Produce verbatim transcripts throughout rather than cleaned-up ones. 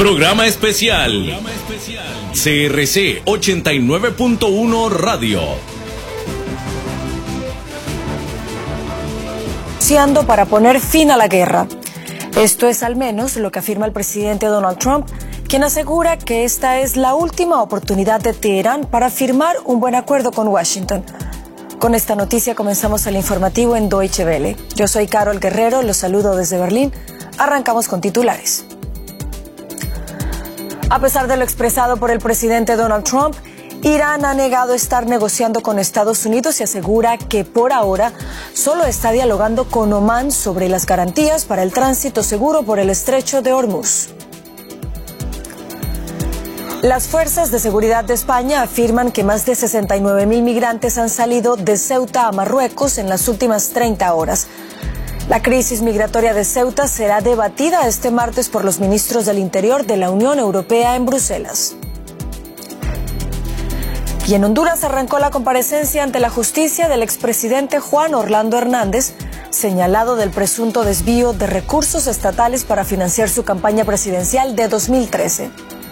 Programa especial. C R C ochenta y nueve punto uno Radio. Para poner fin a la guerra. Esto es al menos lo que afirma el presidente Donald Trump, quien asegura que esta es la última oportunidad de Teherán para firmar un buen acuerdo con Washington. Con esta noticia comenzamos el informativo en Deutsche Welle. Yo soy Carol Guerrero, los saludo desde Berlín. Arrancamos con titulares. A pesar de lo expresado por el presidente Donald Trump, Irán ha negado estar negociando con Estados Unidos y asegura que por ahora solo está dialogando con Omán sobre las garantías para el tránsito seguro por el estrecho de Hormuz. Las fuerzas de seguridad de España afirman que más de sesenta y nueve mil migrantes han salido de Ceuta a Marruecos en las últimas treinta horas. La crisis migratoria de Ceuta será debatida este martes por los ministros del Interior de la Unión Europea en Bruselas. Y en Honduras arrancó la comparecencia ante la justicia del expresidente Juan Orlando Hernández, señalado del presunto desvío de recursos estatales para financiar su campaña presidencial de dos mil trece.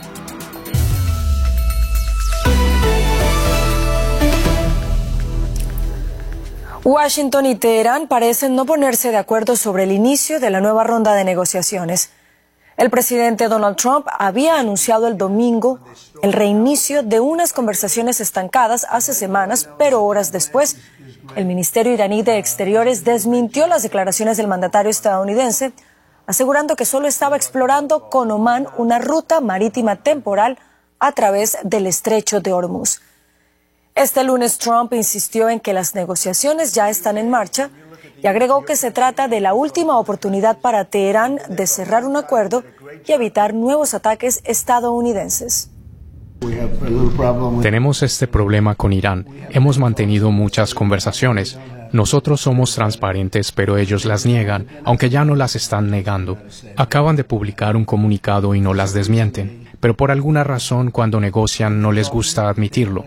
Washington y Teherán parecen no ponerse de acuerdo sobre el inicio de la nueva ronda de negociaciones. El presidente Donald Trump había anunciado el domingo el reinicio de unas conversaciones estancadas hace semanas, pero horas después, el Ministerio iraní de Exteriores desmintió las declaraciones del mandatario estadounidense, asegurando que solo estaba explorando con Omán una ruta marítima temporal a través del estrecho de Hormuz. Este lunes Trump insistió en que las negociaciones ya están en marcha y agregó que se trata de la última oportunidad para Teherán de cerrar un acuerdo y evitar nuevos ataques estadounidenses. Tenemos este problema con Irán. Hemos mantenido muchas conversaciones. Nosotros somos transparentes, pero ellos las niegan, aunque ya no las están negando. Acaban de publicar un comunicado y no las desmienten. Pero por alguna razón, cuando negocian, no les gusta admitirlo.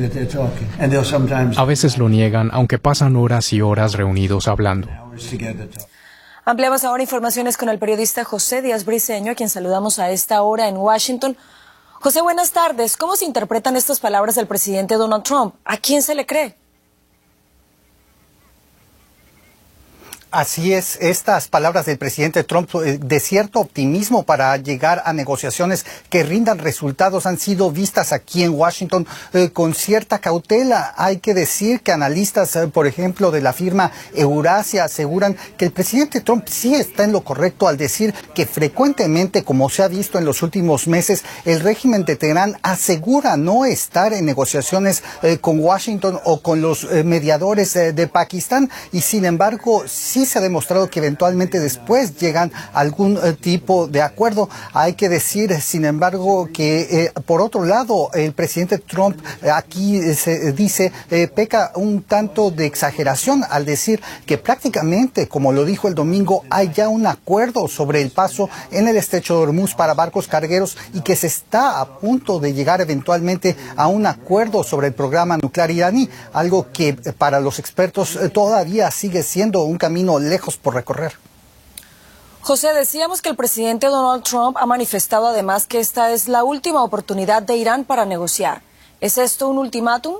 A veces lo niegan, aunque pasan horas y horas reunidos hablando. Ampliamos ahora informaciones con el periodista José Díaz Briceño, a quien saludamos a esta hora en Washington. José, buenas tardes. ¿Cómo se interpretan estas palabras del presidente Donald Trump? ¿A quién se le cree? Así es, estas palabras del presidente Trump de cierto optimismo para llegar a negociaciones que rindan resultados han sido vistas aquí en Washington eh, con cierta cautela. Hay que decir que analistas, eh, por ejemplo, de la firma Eurasia aseguran que el presidente Trump sí está en lo correcto al decir que frecuentemente, como se ha visto en los últimos meses, el régimen de Teherán asegura no estar en negociaciones eh, con Washington o con los eh, mediadores eh, de Pakistán y sin embargo sí se ha demostrado que eventualmente después llegan a algún eh, tipo de acuerdo. Hay que decir, sin embargo, que eh, por otro lado, el presidente Trump eh, aquí eh, se dice, eh, peca un tanto de exageración al decir que prácticamente, como lo dijo el domingo, hay ya un acuerdo sobre el paso en el estrecho de Hormuz para barcos cargueros y que se está a punto de llegar eventualmente a un acuerdo sobre el programa nuclear iraní, algo que eh, para los expertos eh, todavía sigue siendo un camino lejos por recorrer. José, decíamos que el presidente Donald Trump ha manifestado además que esta es la última oportunidad de Irán para negociar. ¿Es esto un ultimátum?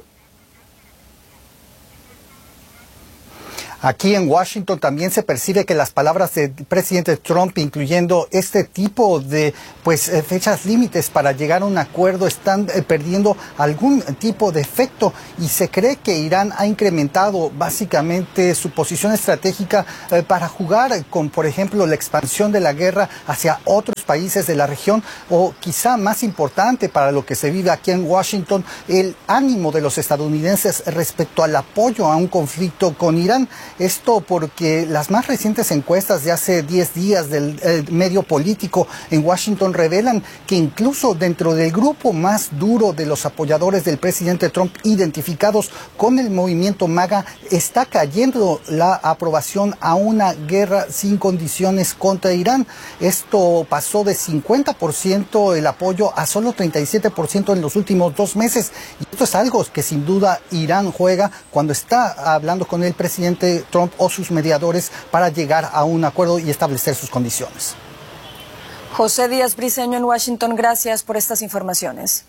Aquí en Washington también se percibe que las palabras del presidente Trump, incluyendo este tipo de pues fechas límites para llegar a un acuerdo, están eh, perdiendo algún tipo de efecto y se cree que Irán ha incrementado básicamente su posición estratégica eh, para jugar con, por ejemplo, la expansión de la guerra hacia otros países de la región o quizá más importante para lo que se vive aquí en Washington, el ánimo de los estadounidenses respecto al apoyo a un conflicto con Irán. Esto porque las más recientes encuestas de hace diez días del eh, medio político en Washington revelan que incluso dentro del grupo más duro de los apoyadores del presidente Trump identificados con el movimiento MAGA está cayendo la aprobación a una guerra sin condiciones contra Irán. Esto pasó de cincuenta por ciento el apoyo a solo treinta y siete por ciento en los últimos dos meses. Y esto es algo que sin duda Irán juega cuando está hablando con el presidente Trump o sus mediadores para llegar a un acuerdo y establecer sus condiciones. José Díaz Briceño en Washington, gracias por estas informaciones.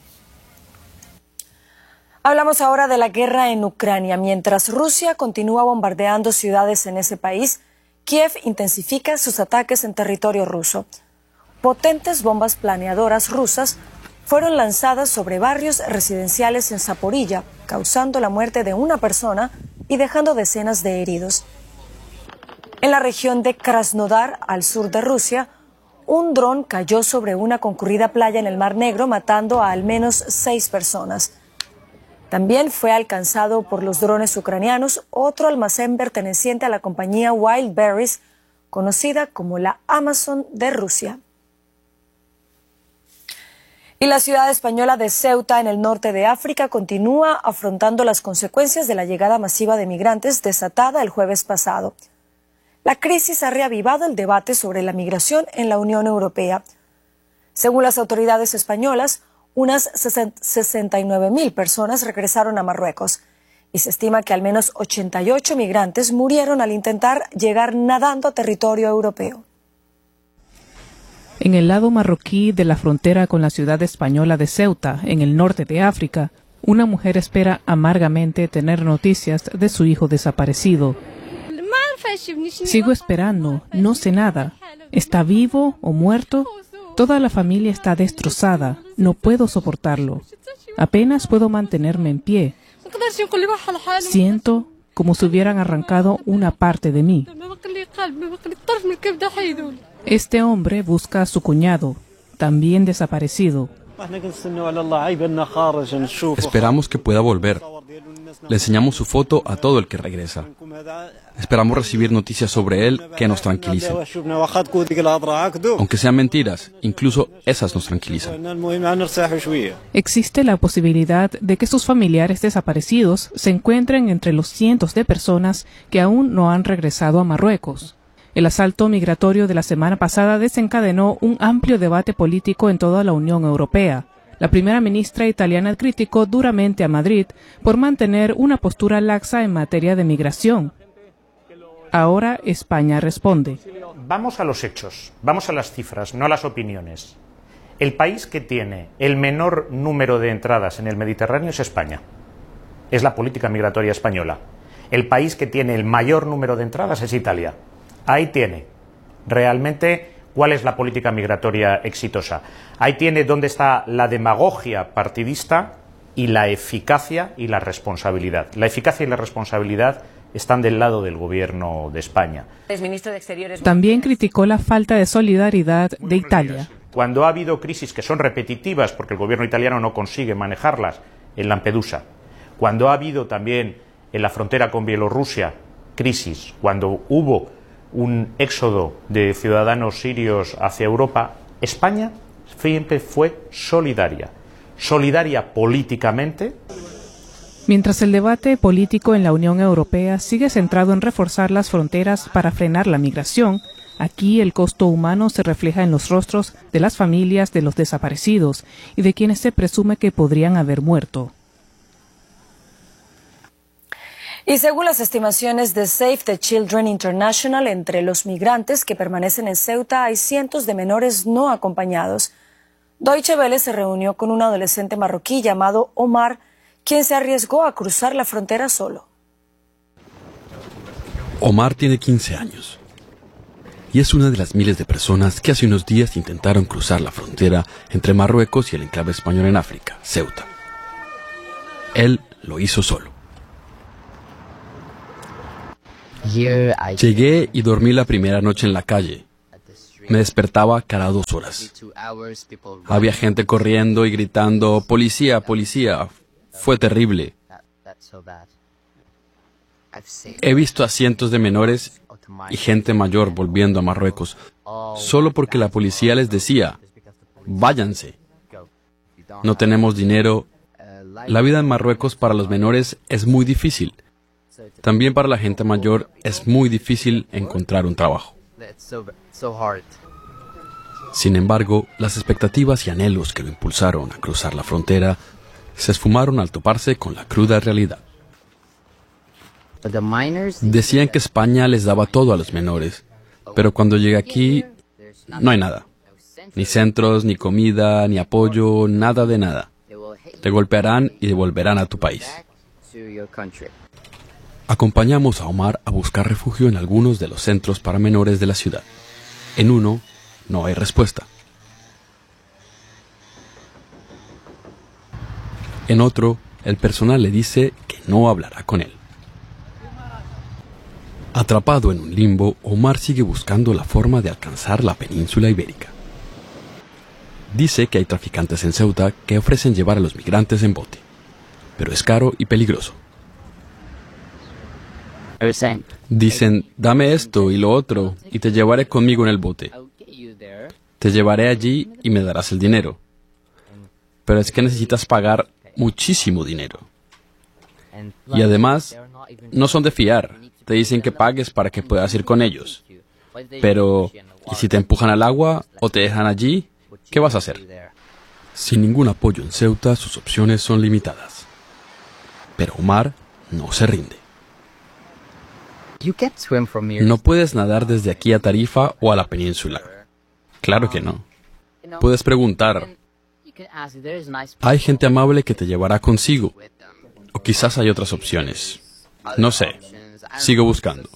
Hablamos ahora de la guerra en Ucrania. Mientras Rusia continúa bombardeando ciudades en ese país, Kiev intensifica sus ataques en territorio ruso. Potentes bombas planeadoras rusas fueron lanzadas sobre barrios residenciales en Zaporilla, causando la muerte de una persona y dejando decenas de heridos. En la región de Krasnodar, al sur de Rusia, un dron cayó sobre una concurrida playa en el Mar Negro, matando a al menos seis personas. También fue alcanzado por los drones ucranianos otro almacén perteneciente a la compañía Wildberries, conocida como la Amazon de Rusia. Y la ciudad española de Ceuta, en el norte de África, continúa afrontando las consecuencias de la llegada masiva de migrantes desatada el jueves pasado. La crisis ha reavivado el debate sobre la migración en la Unión Europea. Según las autoridades españolas, unas sesenta y nueve mil personas regresaron a Marruecos y se estima que al menos ochenta y ocho migrantes murieron al intentar llegar nadando a territorio europeo. En el lado marroquí de la frontera con la ciudad española de Ceuta, en el norte de África, una mujer espera amargamente tener noticias de su hijo desaparecido. Sigo esperando, no sé nada. ¿Está vivo o muerto? Toda la familia está destrozada, no puedo soportarlo. Apenas puedo mantenerme en pie. Siento como si hubieran arrancado una parte de mí. Este hombre busca a su cuñado, también desaparecido. Esperamos que pueda volver. Le enseñamos su foto a todo el que regresa. Esperamos recibir noticias sobre él que nos tranquilicen. Aunque sean mentiras, incluso esas nos tranquilizan. Existe la posibilidad de que sus familiares desaparecidos se encuentren entre los cientos de personas que aún no han regresado a Marruecos. El asalto migratorio de la semana pasada desencadenó un amplio debate político en toda la Unión Europea. La primera ministra italiana criticó duramente a Madrid por mantener una postura laxa en materia de migración. Ahora España responde. Vamos a los hechos, vamos a las cifras, no a las opiniones. El país que tiene el menor número de entradas en el Mediterráneo es España. Es la política migratoria española. El país que tiene el mayor número de entradas es Italia. Ahí tiene realmente cuál es la política migratoria exitosa. Ahí tiene dónde está la demagogia partidista y la eficacia y la responsabilidad. La eficacia y la responsabilidad están del lado del gobierno de España. También criticó la falta de solidaridad de Italia. Cuando ha habido crisis que son repetitivas porque el gobierno italiano no consigue manejarlas, en Lampedusa, cuando ha habido también en la frontera con Bielorrusia crisis, cuando hubo un éxodo de ciudadanos sirios hacia Europa, España siempre fue solidaria, solidaria políticamente. Mientras el debate político en la Unión Europea sigue centrado en reforzar las fronteras para frenar la migración, aquí el costo humano se refleja en los rostros de las familias de los desaparecidos y de quienes se presume que podrían haber muerto. Y según las estimaciones de Save the Children International, entre los migrantes que permanecen en Ceuta hay cientos de menores no acompañados. Deutsche Welle se reunió con un adolescente marroquí llamado Omar, quien se arriesgó a cruzar la frontera solo. Omar tiene quince años y es una de las miles de personas que hace unos días intentaron cruzar la frontera entre Marruecos y el enclave español en África, Ceuta. Él lo hizo solo. Llegué y dormí la primera noche en la calle. Me despertaba cada dos horas. Había gente corriendo y gritando, ¡policía, policía! Fue terrible. He visto a cientos de menores y gente mayor volviendo a Marruecos, solo porque la policía les decía, váyanse. No tenemos dinero. La vida en Marruecos para los menores es muy difícil. También para la gente mayor es muy difícil encontrar un trabajo. Sin embargo, las expectativas y anhelos que lo impulsaron a cruzar la frontera se esfumaron al toparse con la cruda realidad. Decían que España les daba todo a los menores, pero cuando llegué aquí, no hay nada. Ni centros, ni comida, ni apoyo, nada de nada. Te golpearán y devolverán a tu país. Acompañamos a Omar a buscar refugio en algunos de los centros para menores de la ciudad. En uno, no hay respuesta. En otro, el personal le dice que no hablará con él. Atrapado en un limbo, Omar sigue buscando la forma de alcanzar la península ibérica. Dice que hay traficantes en Ceuta que ofrecen llevar a los migrantes en bote, pero es caro y peligroso. Dicen, dame esto y lo otro, y te llevaré conmigo en el bote. Te llevaré allí y me darás el dinero. Pero es que necesitas pagar muchísimo dinero. Y además, no son de fiar. Te dicen que pagues para que puedas ir con ellos. Pero, ¿y si te empujan al agua o te dejan allí? ¿Qué vas a hacer? Sin ningún apoyo en Ceuta, sus opciones son limitadas. Pero Omar no se rinde. No puedes nadar desde aquí a Tarifa o a la península. Claro que no. Puedes preguntar. Hay gente amable que te llevará consigo. O quizás hay otras opciones. No sé. Sigo buscando.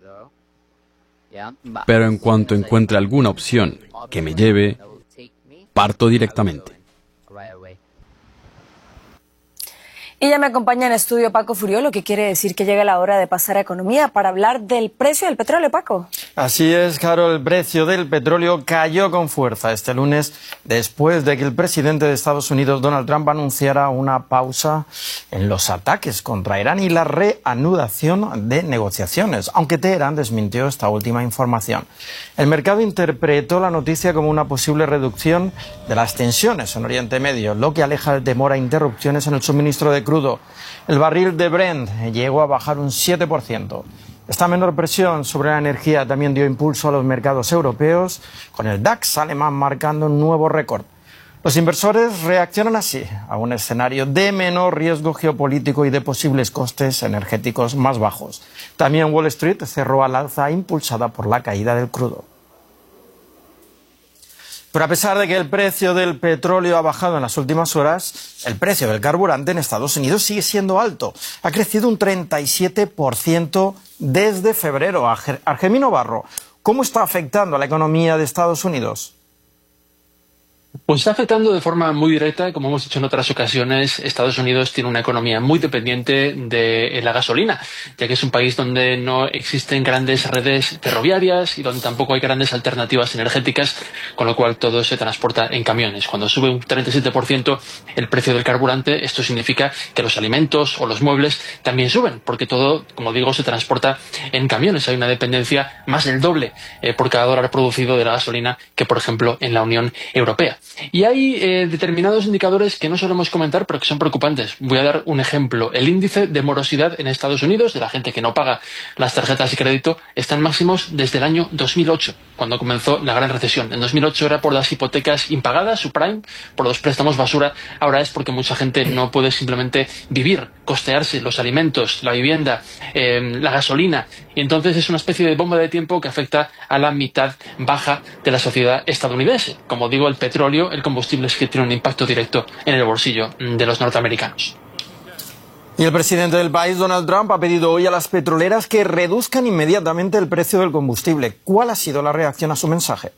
Pero en cuanto encuentre alguna opción que me lleve, parto directamente. Y ya me acompaña en estudio Paco Furió, lo que quiere decir que llega la hora de pasar a economía para hablar del precio del petróleo, Paco. Así es, Carol, el precio del petróleo cayó con fuerza este lunes después de que el presidente de Estados Unidos, Donald Trump, anunciara una pausa en los ataques contra Irán y la reanudación de negociaciones, aunque Teherán desmintió esta última información. El mercado interpretó la noticia como una posible reducción de las tensiones en Oriente Medio, lo que aleja el temor a interrupciones en el suministro de crudo. El barril de Brent llegó a bajar un siete por ciento. Esta menor presión sobre la energía también dio impulso a los mercados europeos, con el DAX alemán marcando un nuevo récord. Los inversores reaccionan así a un escenario de menor riesgo geopolítico y de posibles costes energéticos más bajos. También Wall Street cerró al alza impulsada por la caída del crudo. Pero a pesar de que el precio del petróleo ha bajado en las últimas horas, el precio del carburante en Estados Unidos sigue siendo alto. Ha crecido un treinta y siete por ciento desde febrero. Argemino Barro, ¿cómo está afectando a la economía de Estados Unidos? Pues está afectando de forma muy directa. Como hemos dicho en otras ocasiones, Estados Unidos tiene una economía muy dependiente de la gasolina, ya que es un país donde no existen grandes redes ferroviarias y donde tampoco hay grandes alternativas energéticas, con lo cual todo se transporta en camiones. Cuando sube un treinta y siete por ciento el precio del carburante, esto significa que los alimentos o los muebles también suben, porque todo, como digo, se transporta en camiones. Hay una dependencia más del doble eh, por cada dólar producido de la gasolina que, por ejemplo, en la Unión Europea. Y hay eh, determinados indicadores que no solemos comentar, pero que son preocupantes. Voy a dar un ejemplo. El índice de morosidad en Estados Unidos, de la gente que no paga las tarjetas de crédito, está en máximos desde el año dos mil ocho, cuando comenzó la gran recesión. En dos mil ocho era por las hipotecas impagadas, subprime, por los préstamos basura. Ahora es porque mucha gente no puede simplemente vivir, costearse los alimentos, la vivienda, eh, la gasolina. Y entonces es una especie de bomba de tiempo que afecta a la mitad baja de la sociedad estadounidense. Como digo, el petróleo, el combustible, es que tiene un impacto directo en el bolsillo de los norteamericanos. Y el presidente del país, Donald Trump, ha pedido hoy a las petroleras que reduzcan inmediatamente el precio del combustible. ¿Cuál ha sido la reacción a su mensaje?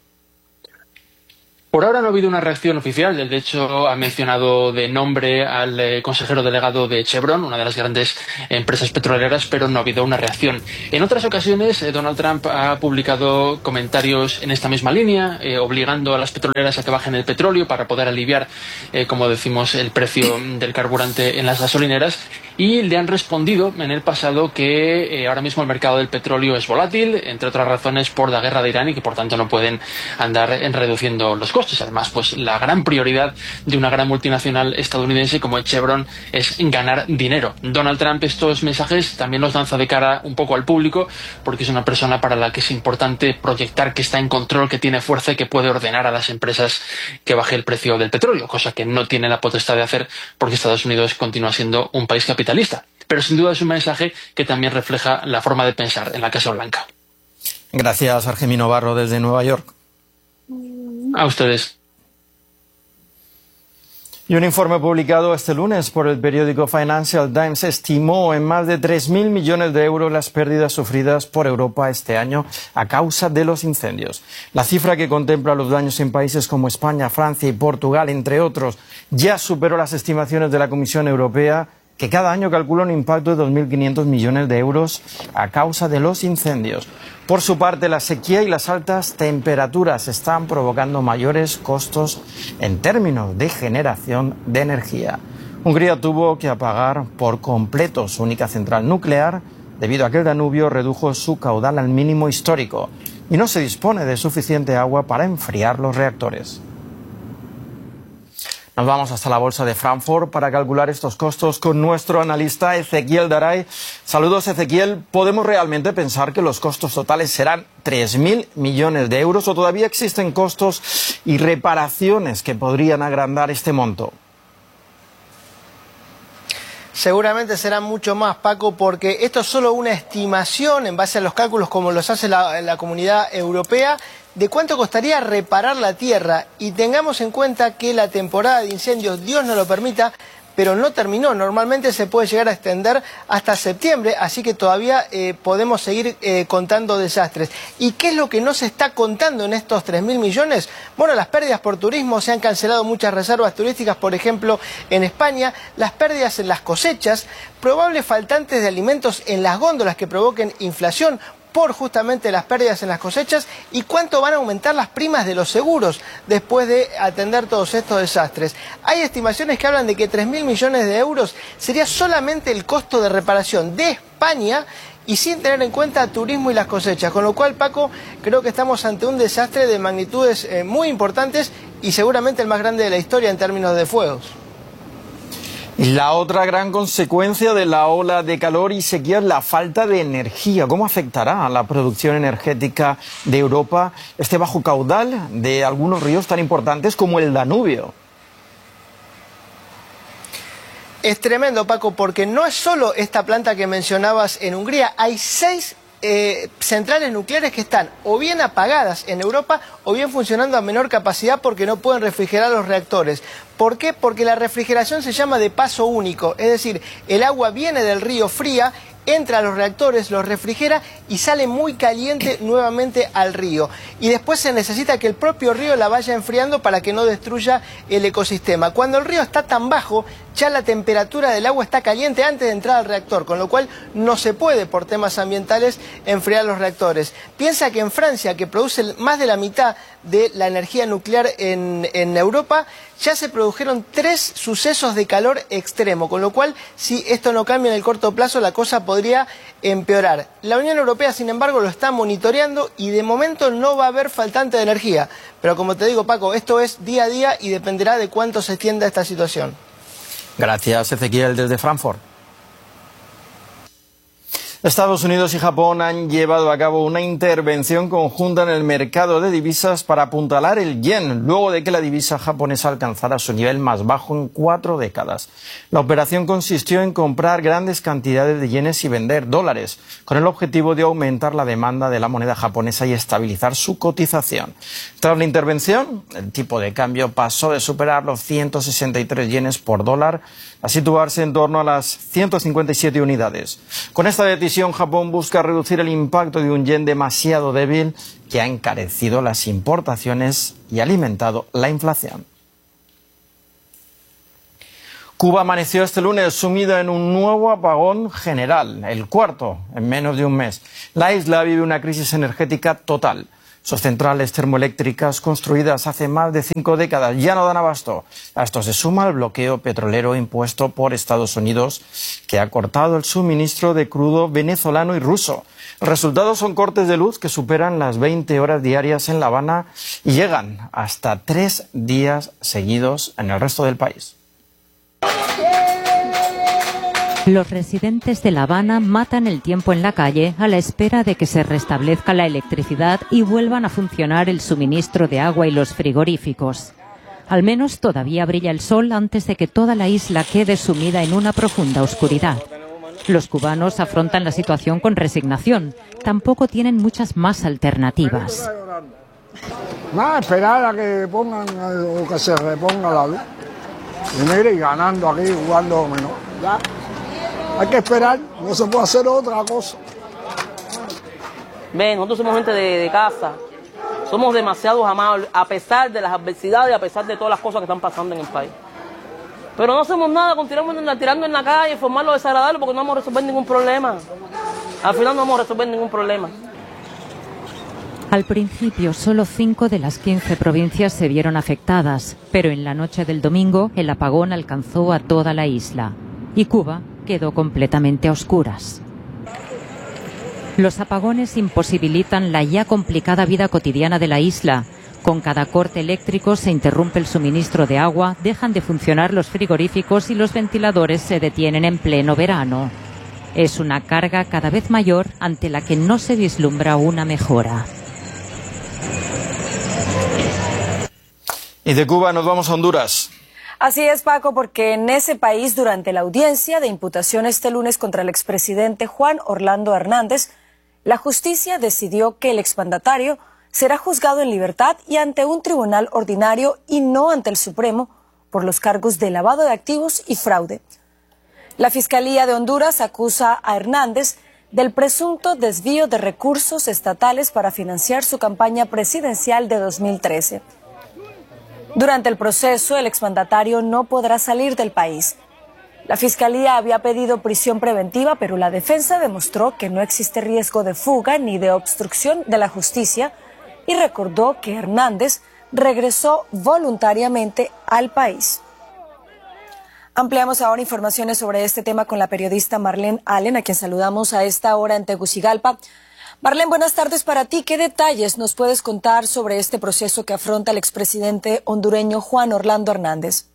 Por ahora no ha habido una reacción oficial. De hecho, ha mencionado de nombre al eh, consejero delegado de Chevron, una de las grandes empresas petroleras, pero no ha habido una reacción. En otras ocasiones, eh, Donald Trump ha publicado comentarios en esta misma línea, eh, obligando a las petroleras a que bajen el petróleo para poder aliviar, eh, como decimos, el precio del carburante en las gasolineras. Y le han respondido en el pasado que eh, ahora mismo el mercado del petróleo es volátil, entre otras razones por la guerra de Irán, y que por tanto no pueden andar en reduciendo los costes. Además, pues la gran prioridad de una gran multinacional estadounidense como es Chevron es ganar dinero. Donald Trump estos mensajes también los lanza de cara un poco al público, porque es una persona para la que es importante proyectar que está en control, que tiene fuerza y que puede ordenar a las empresas que baje el precio del petróleo, cosa que no tiene la potestad de hacer porque Estados Unidos continúa siendo un país capitalista. Pero sin duda es un mensaje que también refleja la forma de pensar en la Casa Blanca. Gracias, Argemino Barro, desde Nueva York. A ustedes. Y un informe publicado este lunes por el periódico Financial Times estimó en más de tres mil millones de euros las pérdidas sufridas por Europa este año a causa de los incendios. La cifra, que contempla los daños en países como España, Francia y Portugal, entre otros, ya superó las estimaciones de la Comisión Europea, que cada año calcula un impacto de dos mil quinientos millones de euros a causa de los incendios. Por su parte, la sequía y las altas temperaturas están provocando mayores costos en términos de generación de energía. Hungría tuvo que apagar por completo su única central nuclear debido a que el Danubio redujo su caudal al mínimo histórico y no se dispone de suficiente agua para enfriar los reactores. Nos vamos hasta la bolsa de Frankfurt para calcular estos costos con nuestro analista Ezequiel Daray. Saludos, Ezequiel. ¿Podemos realmente pensar que los costos totales serán tres mil millones de euros o todavía existen costos y reparaciones que podrían agrandar este monto? Seguramente será mucho más, Paco, porque esto es solo una estimación en base a los cálculos como los hace la, la Comunidad Europea de cuánto costaría reparar la tierra, y tengamos en cuenta que la temporada de incendios, Dios no lo permita, pero no terminó. Normalmente se puede llegar a extender hasta septiembre, así que todavía eh, podemos seguir eh, contando desastres. ¿Y qué es lo que no se está contando en estos tres mil millones? Bueno, las pérdidas por turismo, se han cancelado muchas reservas turísticas, por ejemplo, en España, las pérdidas en las cosechas, probables faltantes de alimentos en las góndolas que provoquen inflación por justamente las pérdidas en las cosechas, y cuánto van a aumentar las primas de los seguros después de atender todos estos desastres. Hay estimaciones que hablan de que tres mil millones de euros sería solamente el costo de reparación de España y sin tener en cuenta turismo y las cosechas, con lo cual, Paco, creo que estamos ante un desastre de magnitudes eh, muy importantes y seguramente el más grande de la historia en términos de fuegos. Y la otra gran consecuencia de la ola de calor y sequía es la falta de energía. ¿Cómo afectará a la producción energética de Europa este bajo caudal de algunos ríos tan importantes como el Danubio? Es tremendo, Paco, porque no es solo esta planta que mencionabas en Hungría, hay seis Eh, centrales nucleares que están o bien apagadas en Europa o bien funcionando a menor capacidad porque no pueden refrigerar los reactores. ¿Por qué? Porque la refrigeración se llama de paso único, es decir, el agua viene del río fría, entra a los reactores, los refrigera y sale muy caliente nuevamente al río. Y después se necesita que el propio río la vaya enfriando para que no destruya el ecosistema. Cuando el río está tan bajo, ya la temperatura del agua está caliente antes de entrar al reactor, con lo cual no se puede, por temas ambientales, enfriar los reactores. Piensa que en Francia, que produce más de la mitad de la energía nuclear en, en Europa, ya se produjeron tres sucesos de calor extremo, con lo cual, si esto no cambia en el corto plazo, la cosa podría empeorar. La Unión Europea, sin embargo, lo está monitoreando y de momento no va a haber faltante de energía. Pero como te digo, Paco, esto es día a día y dependerá de cuánto se extienda esta situación. Gracias, Ezequiel, desde Frankfurt. Estados Unidos y Japón han llevado a cabo una intervención conjunta en el mercado de divisas para apuntalar el yen, luego de que la divisa japonesa alcanzara su nivel más bajo en cuatro décadas. La operación consistió en comprar grandes cantidades de yenes y vender dólares, con el objetivo de aumentar la demanda de la moneda japonesa y estabilizar su cotización. Tras la intervención, el tipo de cambio pasó de superar los ciento sesenta y tres yenes por dólar a situarse en torno a las ciento cincuenta y siete unidades. Con esta decisión, Japón busca reducir el impacto de un yen demasiado débil que ha encarecido las importaciones y alimentado la inflación. Cuba amaneció este lunes sumida en un nuevo apagón general, el cuarto en menos de un mes. La isla vive una crisis energética total. Sus centrales termoeléctricas, construidas hace más de cinco décadas, ya no dan abasto. A esto se suma el bloqueo petrolero impuesto por Estados Unidos, que ha cortado el suministro de crudo venezolano y ruso. El resultado son cortes de luz que superan las veinte horas diarias en La Habana y llegan hasta tres días seguidos en el resto del país. Los residentes de La Habana matan el tiempo en la calle a la espera de que se restablezca la electricidad y vuelvan a funcionar el suministro de agua y los frigoríficos. Al menos todavía brilla el sol antes de que toda la isla quede sumida en una profunda oscuridad. Los cubanos afrontan la situación con resignación. Tampoco tienen muchas más alternativas. Nada, esperar a que pongan o que se reponga la luz. Y mire, y ganando aquí, jugando dominó. Ya. Hay que esperar, no se puede hacer otra cosa. Ven, nosotros somos gente de, de casa. Somos demasiados amables, a pesar de las adversidades, a pesar de todas las cosas que están pasando en el país. Pero no hacemos nada, continuamos tirando en la calle, formar lo desagradable porque no vamos a resolver ningún problema. Al final no vamos a resolver ningún problema. Al principio, solo cinco de las quince provincias se vieron afectadas, pero en la noche del domingo el apagón alcanzó a toda la isla y Cuba quedó completamente a oscuras. Los apagones imposibilitan la ya complicada vida cotidiana de la isla. Con cada corte eléctrico se interrumpe el suministro de agua, dejan de funcionar los frigoríficos y los ventiladores se detienen en pleno verano. Es una carga cada vez mayor ante la que no se vislumbra una mejora. Y de Cuba nos vamos a Honduras. Así es, Paco, porque en ese país, durante la audiencia de imputación este lunes contra el expresidente Juan Orlando Hernández, la justicia decidió que el exmandatario será juzgado en libertad y ante un tribunal ordinario y no ante el Supremo por los cargos de lavado de activos y fraude. La Fiscalía de Honduras acusa a Hernández del presunto desvío de recursos estatales para financiar su campaña presidencial de dos mil trece. Durante el proceso, el exmandatario no podrá salir del país. La Fiscalía había pedido prisión preventiva, pero la defensa demostró que no existe riesgo de fuga ni de obstrucción de la justicia y recordó que Hernández regresó voluntariamente al país. Ampliamos ahora informaciones sobre este tema con la periodista Marlene Allen, a quien saludamos a esta hora en Tegucigalpa. Marlene, buenas tardes para ti. ¿Qué detalles nos puedes contar sobre este proceso que afronta el expresidente hondureño Juan Orlando Hernández?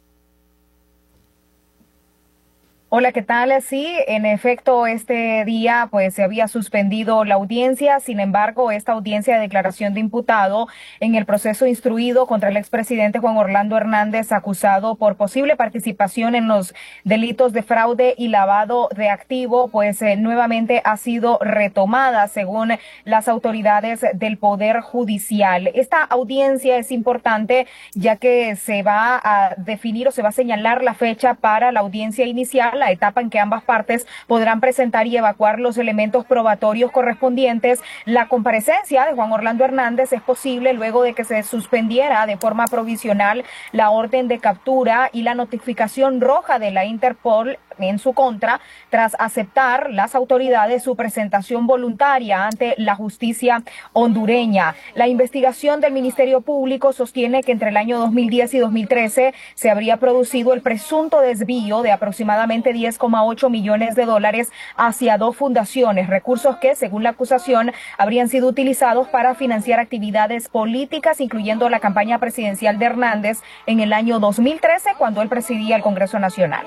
Hola, ¿qué tal? Sí, en efecto, este día pues se había suspendido la audiencia. Sin embargo, esta audiencia de declaración de imputado en el proceso instruido contra el expresidente Juan Orlando Hernández, acusado por posible participación en los delitos de fraude y lavado de activo, pues eh, nuevamente ha sido retomada según las autoridades del Poder Judicial. Esta audiencia es importante ya que se va a definir o se va a señalar la fecha para la audiencia inicial, la etapa en que ambas partes podrán presentar y evacuar los elementos probatorios correspondientes. La comparecencia de Juan Orlando Hernández es posible luego de que se suspendiera de forma provisional la orden de captura y la notificación roja de la Interpol en su contra, tras aceptar las autoridades su presentación voluntaria ante la justicia hondureña. La investigación del Ministerio Público sostiene que entre el año dos mil diez y dos mil trece se habría producido el presunto desvío de aproximadamente diez coma ocho millones de dólares hacia dos fundaciones, recursos que, según la acusación, habrían sido utilizados para financiar actividades políticas, incluyendo la campaña presidencial de Hernández en el año dos mil trece, cuando él presidía el Congreso Nacional.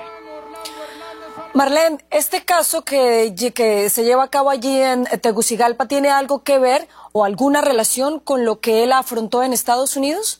Marlene, ¿este caso que, que se lleva a cabo allí en Tegucigalpa tiene algo que ver o alguna relación con lo que él afrontó en Estados Unidos?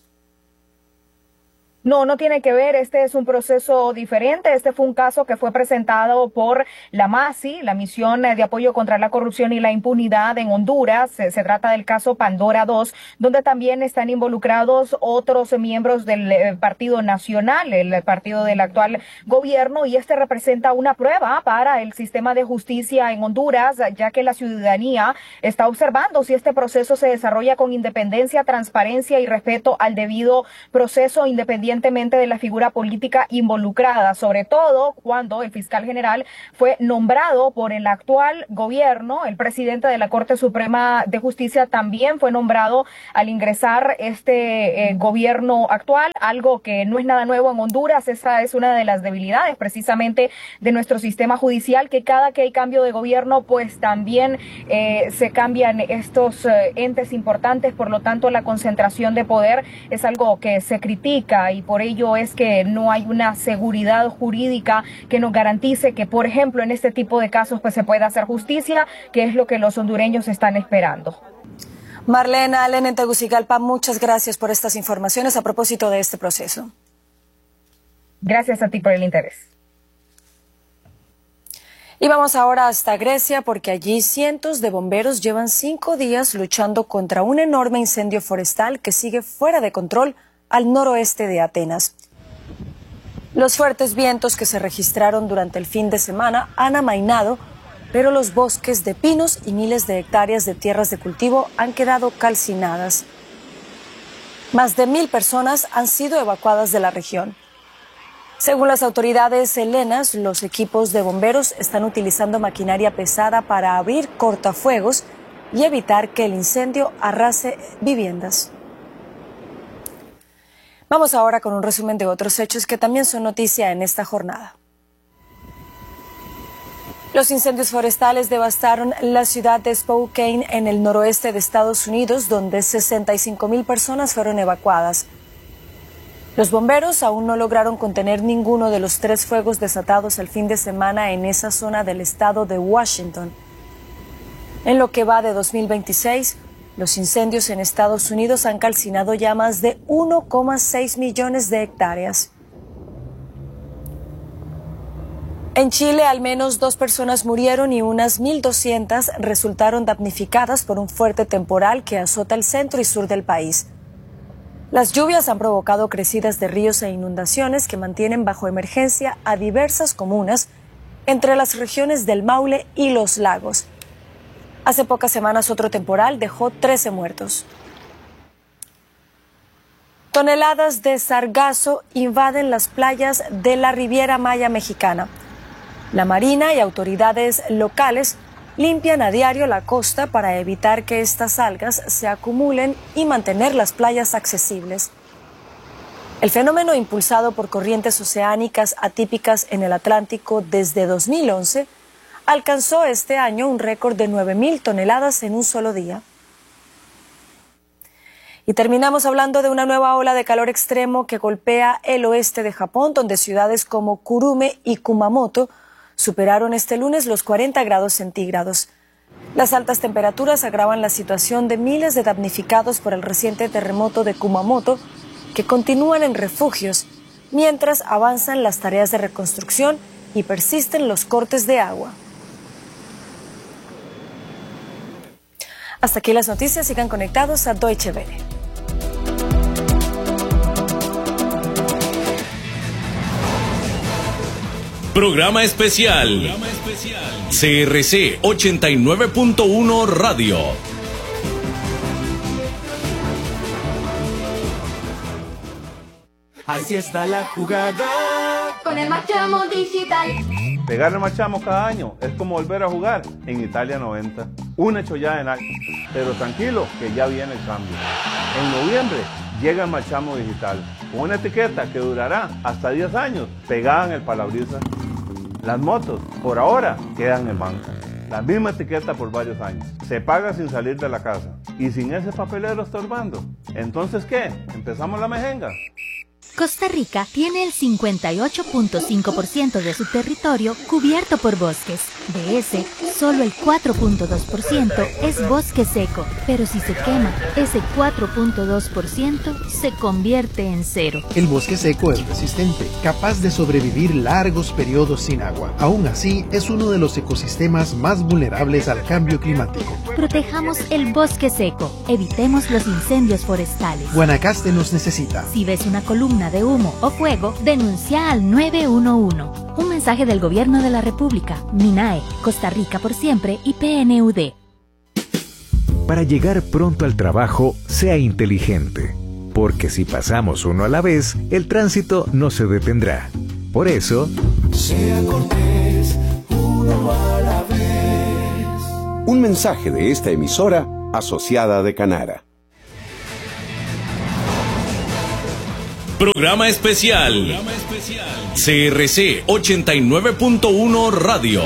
No, no tiene que ver. Este es un proceso diferente. Este fue un caso que fue presentado por la MASI, la Misión de Apoyo contra la Corrupción y la Impunidad en Honduras. Se, se trata del caso Pandora dos, donde también están involucrados otros miembros del eh, Partido Nacional, el partido del actual gobierno, y este representa una prueba para el sistema de justicia en Honduras, ya que la ciudadanía está observando si este proceso se desarrolla con independencia, transparencia y respeto al debido proceso, independiente de la figura política involucrada, sobre todo cuando el fiscal general fue nombrado por el actual gobierno. El presidente de la Corte Suprema de Justicia también fue nombrado al ingresar este eh, gobierno actual, algo que no es nada nuevo en Honduras. Esa es una de las debilidades precisamente de nuestro sistema judicial, que cada que hay cambio de gobierno pues también eh, se cambian estos eh, entes importantes. Por lo tanto, la concentración de poder es algo que se critica, y por ello es que no hay una seguridad jurídica que nos garantice que, por ejemplo, en este tipo de casos pues se pueda hacer justicia, que es lo que los hondureños están esperando. Marlene Allen en Tegucigalpa, muchas gracias por estas informaciones a propósito de este proceso. Gracias a ti por el interés. Y vamos ahora hasta Grecia porque allí cientos de bomberos llevan cinco días luchando contra un enorme incendio forestal que sigue fuera de control al noroeste de Atenas. Los fuertes vientos que se registraron durante el fin de semana han amainado, pero los bosques de pinos y miles de hectáreas de tierras de cultivo han quedado calcinadas. Más de mil personas han sido evacuadas de la región. Según las autoridades helenas, los equipos de bomberos están utilizando maquinaria pesada para abrir cortafuegos y evitar que el incendio arrase viviendas. Vamos ahora con un resumen de otros hechos que también son noticia en esta jornada. Los incendios forestales devastaron la ciudad de Spokane en el noroeste de Estados Unidos, donde sesenta y cinco mil personas fueron evacuadas. Los bomberos aún no lograron contener ninguno de los tres fuegos desatados el fin de semana en esa zona del estado de Washington. En lo que va de dos mil veintiséis, los incendios en Estados Unidos han calcinado ya más de uno coma seis millones de hectáreas. En Chile, al menos dos personas murieron y unas mil doscientas resultaron damnificadas por un fuerte temporal que azota el centro y sur del país. Las lluvias han provocado crecidas de ríos e inundaciones que mantienen bajo emergencia a diversas comunas entre las regiones del Maule y los Lagos. Hace pocas semanas otro temporal dejó trece muertos. Toneladas de sargazo invaden las playas de la Riviera Maya mexicana. La Marina y autoridades locales limpian a diario la costa para evitar que estas algas se acumulen y mantener las playas accesibles. El fenómeno, impulsado por corrientes oceánicas atípicas en el Atlántico desde dos mil once, alcanzó este año un récord de nueve mil toneladas en un solo día. Y terminamos hablando de una nueva ola de calor extremo que golpea el oeste de Japón, donde ciudades como Kurume y Kumamoto superaron este lunes los cuarenta grados centígrados. Las altas temperaturas agravan la situación de miles de damnificados por el reciente terremoto de Kumamoto, que continúan en refugios, mientras avanzan las tareas de reconstrucción y persisten los cortes de agua. Hasta aquí las noticias, sigan conectados a Deutsche Welle. Programa especial. Programa especial. C R C ochenta y nueve punto uno Radio. Así está la jugada con el Machamo Digital. Pegar el Machamo cada año es como volver a jugar en Italia noventa. Una chollada en alto. Pero tranquilo, que ya viene el cambio. En noviembre llega el Machamo Digital, con una etiqueta que durará hasta diez años pegada en el parabrisas. Las motos, por ahora, quedan en banca. La misma etiqueta por varios años. Se paga sin salir de la casa y sin ese papelero estorbando. Entonces, ¿qué? ¿Empezamos la mejenga? Costa Rica tiene el cincuenta y ocho punto cinco por ciento de su territorio cubierto por bosques. De ese, solo el cuatro punto dos por ciento es bosque seco, pero si se quema, ese cuatro punto dos por ciento se convierte en cero. El bosque seco es resistente, capaz de sobrevivir largos periodos sin agua. Aún así, es uno de los ecosistemas más vulnerables al cambio climático. Protejamos el bosque seco, evitemos los incendios forestales. Guanacaste nos necesita. Si ves una columna de humo o fuego, denuncia al nueve uno uno. Un mensaje del Gobierno de la República, MINAE, Costa Rica por siempre y P N U D. Para llegar pronto al trabajo, sea inteligente, porque si pasamos uno a la vez, el tránsito no se detendrá. Por eso, sea cortés, uno a la vez. Un mensaje de esta emisora asociada de Canara. Programa especial. Programa especial. C R C ochenta y nueve punto uno Radio.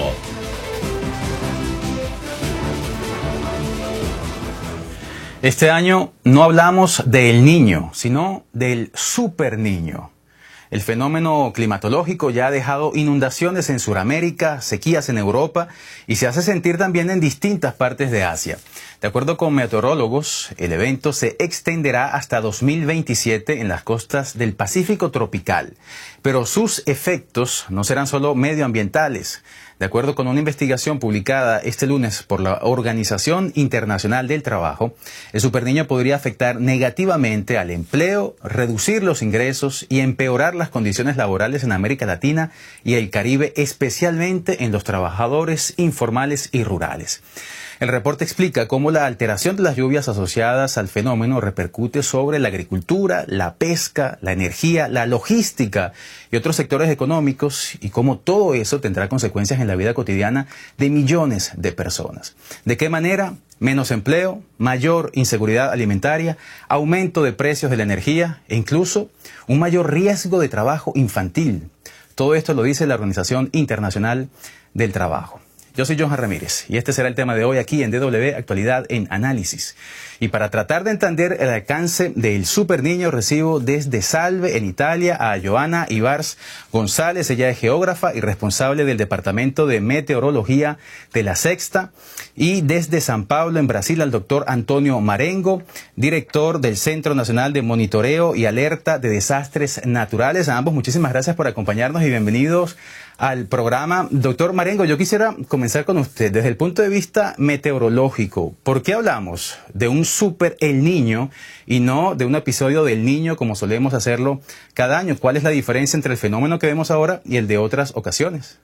Este año no hablamos del niño, sino del super niño. El fenómeno climatológico ya ha dejado inundaciones en Sudamérica, sequías en Europa y se hace sentir también en distintas partes de Asia. De acuerdo con meteorólogos, el evento se extenderá hasta dos mil veintisiete en las costas del Pacífico tropical. Pero sus efectos no serán solo medioambientales. De acuerdo con una investigación publicada este lunes por la Organización Internacional del Trabajo, el superniño podría afectar negativamente al empleo, reducir los ingresos y empeorar las condiciones laborales en América Latina y el Caribe, especialmente en los trabajadores informales y rurales. El reporte explica cómo la alteración de las lluvias asociadas al fenómeno repercute sobre la agricultura, la pesca, la energía, la logística y otros sectores económicos, y cómo todo eso tendrá consecuencias en la vida cotidiana de millones de personas. ¿De qué manera? Menos empleo, mayor inseguridad alimentaria, aumento de precios de la energía e incluso un mayor riesgo de trabajo infantil. Todo esto lo dice la Organización Internacional del Trabajo. Yo soy Johan Ramírez y este será el tema de hoy aquí en D W Actualidad en Análisis. Y para tratar de entender el alcance del superniño, recibo desde Salve, en Italia, a Joana Ibars González. Ella es geógrafa y responsable del Departamento de Meteorología de La Sexta. Y desde San Pablo, en Brasil, al doctor Antonio Marengo, director del Centro Nacional de Monitoreo y Alerta de Desastres Naturales. A ambos, muchísimas gracias por acompañarnos y bienvenidos al programa. Doctor Marengo, yo quisiera comenzar con usted desde el punto de vista meteorológico. ¿Por qué hablamos de un super El Niño y no de un episodio del Niño como solemos hacerlo cada año? ¿Cuál es la diferencia entre el fenómeno que vemos ahora y el de otras ocasiones?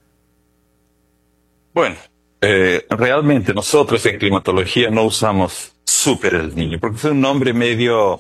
Bueno, eh, realmente nosotros en climatología no usamos super El Niño porque es un nombre medio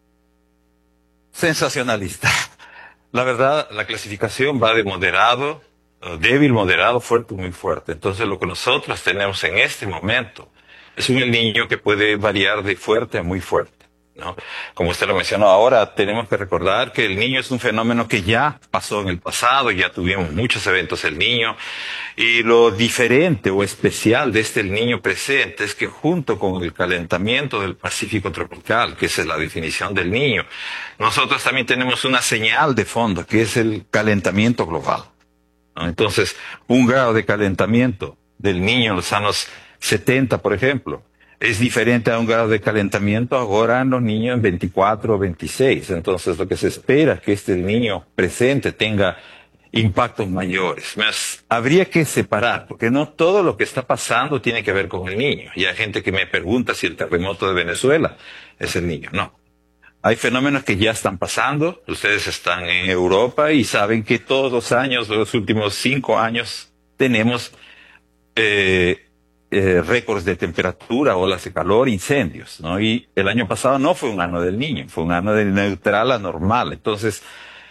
sensacionalista. La verdad, la clasificación va de moderado, débil, moderado, fuerte, muy fuerte. Entonces lo que nosotros tenemos en este momento es un El Niño que puede variar de fuerte a muy fuerte, ¿no? Como usted lo mencionó ahora, tenemos que recordar que El Niño es un fenómeno que ya pasó en el pasado, ya tuvimos muchos eventos El Niño, y lo diferente o especial de este El Niño presente es que junto con el calentamiento del Pacífico tropical, que esa es la definición del Niño, nosotros también tenemos una señal de fondo, que es el calentamiento global, ¿no? Entonces, un grado de calentamiento del Niño en los años setenta, por ejemplo, es diferente a un grado de calentamiento ahora en los niños en veinticuatro o veintiséis. Entonces, lo que se espera es que este Niño presente tenga impactos mayores. Mas habría que separar, porque no todo lo que está pasando tiene que ver con el Niño. Y hay gente que me pregunta si el terremoto de Venezuela es el Niño. No. Hay fenómenos que ya están pasando. Ustedes están en Europa y saben que todos los años, los últimos cinco años, tenemos eh, eh, récords de temperatura, olas de calor, incendios, ¿no? Y el año pasado no fue un año del Niño, fue un año del neutral a normal. Entonces,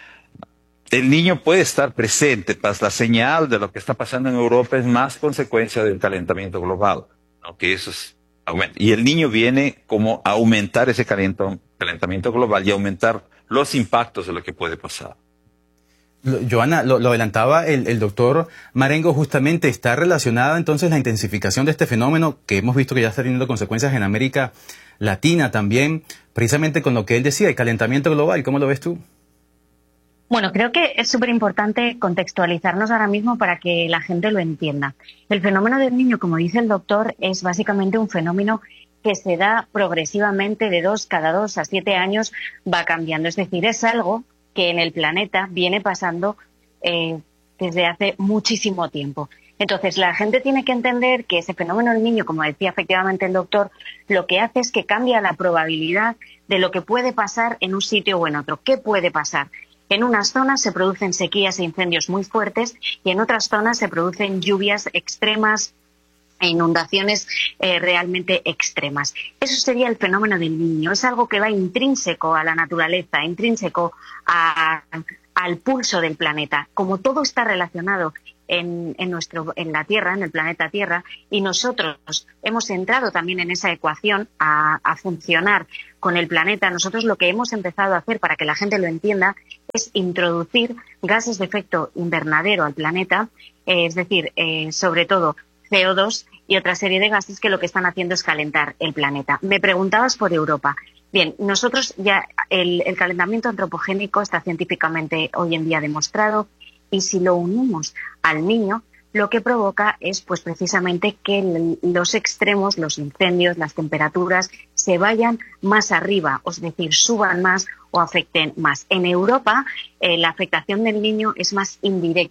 el Niño puede estar presente, pues la señal de lo que está pasando en Europa es más consecuencia del calentamiento global, ¿no? Que eso es aumento. Y el Niño viene como a aumentar ese calentamiento global y aumentar los impactos de lo que puede pasar. Joana, lo, lo adelantaba el, el doctor Marengo, justamente está relacionada entonces la intensificación de este fenómeno que hemos visto que ya está teniendo consecuencias en América Latina también, precisamente con lo que él decía, el calentamiento global. ¿Cómo lo ves tú? Bueno, creo que es súper importante contextualizarnos ahora mismo para que la gente lo entienda. El fenómeno del Niño, como dice el doctor, es básicamente un fenómeno que se da progresivamente de dos, cada dos a siete años va cambiando. Es decir, es algo que en el planeta viene pasando eh, desde hace muchísimo tiempo. Entonces, la gente tiene que entender que ese fenómeno del Niño, como decía efectivamente el doctor, lo que hace es que cambia la probabilidad de lo que puede pasar en un sitio o en otro. ¿Qué puede pasar? En unas zonas se producen sequías e incendios muy fuertes y en otras zonas se producen lluvias extremas e inundaciones eh, realmente extremas. Eso sería el fenómeno del Niño. Es algo que va intrínseco a la naturaleza, intrínseco a, al pulso del planeta. Como todo está relacionado en, en, nuestro, en la Tierra, en el planeta Tierra, y nosotros hemos entrado también en esa ecuación a, a funcionar con el planeta, nosotros lo que hemos empezado a hacer, para que la gente lo entienda, es introducir gases de efecto invernadero al planeta, eh, es decir, eh, sobre todo C O dos y otra serie de gases que lo que están haciendo es calentar el planeta. Me preguntabas por Europa. Bien, nosotros ya el, el calentamiento antropogénico está científicamente hoy en día demostrado, y si lo unimos al Niño, lo que provoca es pues precisamente que el, los extremos, los incendios, las temperaturas se vayan más arriba, es decir, suban más o afecten más. En Europa eh, la afectación del Niño es más indirecta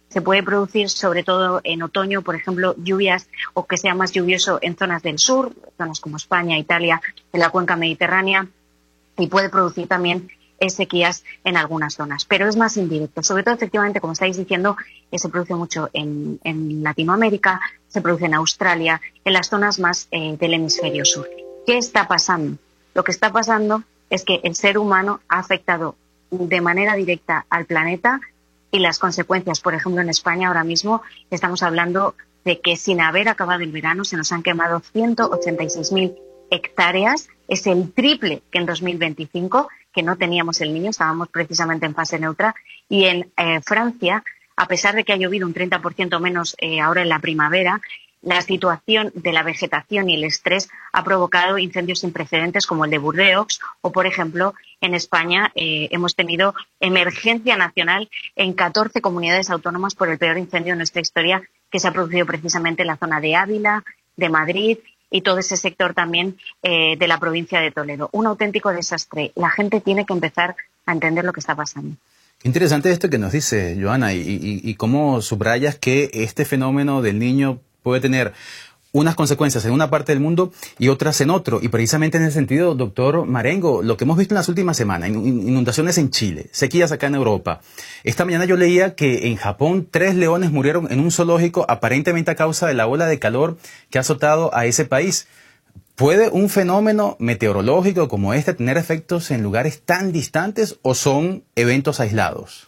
se puede producir sobre todo en otoño, por ejemplo, lluvias o que sea más lluvioso en zonas del sur, zonas como España, Italia, en la cuenca mediterránea, y puede producir también sequías en algunas zonas, pero es más indirecto. Sobre todo, efectivamente, como estáis diciendo, eh, se produce mucho en, en Latinoamérica, se produce en Australia, en las zonas más eh, del hemisferio sur. ¿Qué está pasando? Lo que está pasando es que el ser humano ha afectado de manera directa al planeta y las consecuencias, por ejemplo, en España ahora mismo estamos hablando de que sin haber acabado el verano se nos han quemado ciento ochenta y seis mil hectáreas, es el triple que en dos mil veinticinco, que no teníamos el Niño, estábamos precisamente en fase neutra, y en eh, Francia, a pesar de que ha llovido un treinta por ciento menos eh, ahora en la primavera, la situación de la vegetación y el estrés ha provocado incendios sin precedentes como el de Burdeos, o, por ejemplo, en España eh, hemos tenido emergencia nacional en catorce comunidades autónomas por el peor incendio de nuestra historia, que se ha producido precisamente en la zona de Ávila, de Madrid y todo ese sector también eh, de la provincia de Toledo. Un auténtico desastre. La gente tiene que empezar a entender lo que está pasando. Qué interesante esto que nos dice Joana, y, y, y cómo subrayas que este fenómeno del Niño puede tener unas consecuencias en una parte del mundo y otras en otro. Y precisamente en ese sentido, doctor Marengo, lo que hemos visto en las últimas semanas, inundaciones en Chile, sequías acá en Europa. Esta mañana yo leía que en Japón tres leones murieron en un zoológico aparentemente a causa de la ola de calor que ha azotado a ese país. ¿Puede un fenómeno meteorológico como este tener efectos en lugares tan distantes o son eventos aislados?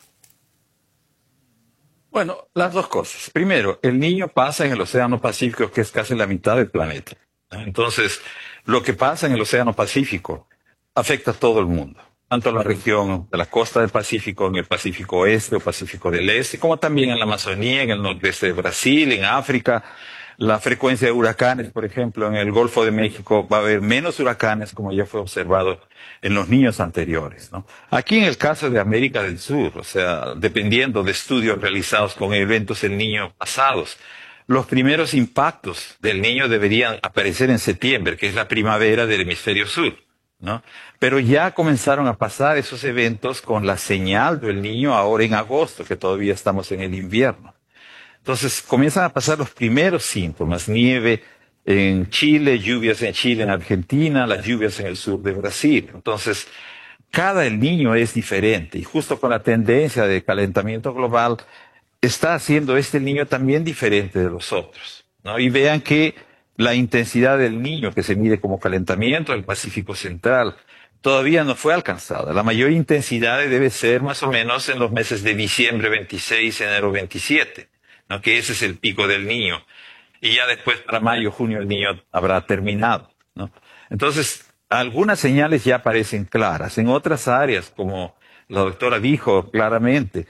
Bueno, las dos cosas. Primero, el Niño pasa en el Océano Pacífico, que es casi la mitad del planeta. Entonces, lo que pasa en el Océano Pacífico afecta a todo el mundo, tanto en la región de la costa del Pacífico, en el Pacífico Oeste o Pacífico del Este, como también en la Amazonía, en el nordeste de Brasil, en África. La frecuencia de huracanes, por ejemplo, en el Golfo de México va a haber menos huracanes, como ya fue observado en los niños anteriores, ¿no? Aquí en el caso de América del Sur, o sea, dependiendo de estudios realizados con eventos del Niño pasados, los primeros impactos del Niño deberían aparecer en septiembre, que es la primavera del hemisferio sur, ¿no? Pero ya comenzaron a pasar esos eventos con la señal del Niño ahora en agosto, que todavía estamos en el invierno. Entonces comienzan a pasar los primeros síntomas: nieve en Chile, lluvias en Chile, en Argentina, las lluvias en el sur de Brasil. Entonces, cada El Niño es diferente, y justo con la tendencia de calentamiento global está haciendo este Niño también diferente de los otros, ¿no? Y vean que la intensidad del Niño, que se mide como calentamiento del Pacífico Central, todavía no fue alcanzada. La mayor intensidad debe ser más o menos en los meses de diciembre veintiséis, enero veintisiete. ¿No? Que ese es el pico del Niño, y ya después para mayo, junio el Niño habrá terminado, ¿no? Entonces, algunas señales ya parecen claras. En otras áreas, como la doctora dijo claramente,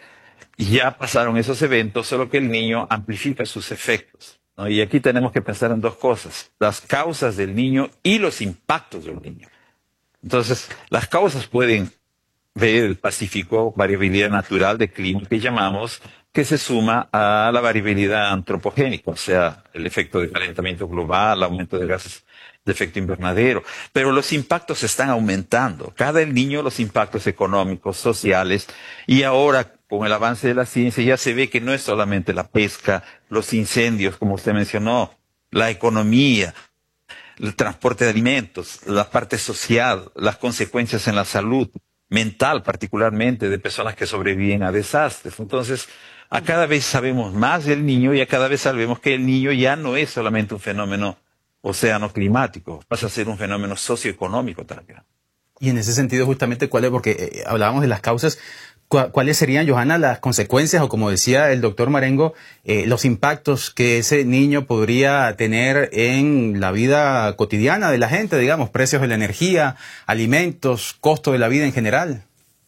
ya pasaron esos eventos, solo que el Niño amplifica sus efectos, ¿no? Y aquí tenemos que pensar en dos cosas: las causas del Niño y los impactos del Niño. Entonces, las causas pueden ver el Pacífico, variabilidad natural de clima que llamamos, que se suma a la variabilidad antropogénica, o sea, el efecto de calentamiento global, aumento de gases de efecto invernadero. Pero los impactos están aumentando. Cada El Niño, los impactos económicos, sociales, y ahora con el avance de la ciencia ya se ve que no es solamente la pesca, los incendios, como usted mencionó, la economía, el transporte de alimentos, la parte social, las consecuencias en la salud mental, particularmente de personas que sobreviven a desastres. Entonces, a cada vez sabemos más del Niño, y a cada vez sabemos que el Niño ya no es solamente un fenómeno oceano-climático, pasa a ser un fenómeno socioeconómico también. Y en ese sentido, justamente, ¿cuál es? Porque eh, hablábamos de las causas. ¿Cuáles serían, Johanna, las consecuencias, o como decía el doctor Marengo, eh, los impactos que ese niño podría tener en la vida cotidiana de la gente, digamos, precios de la energía, alimentos, costo de la vida en general?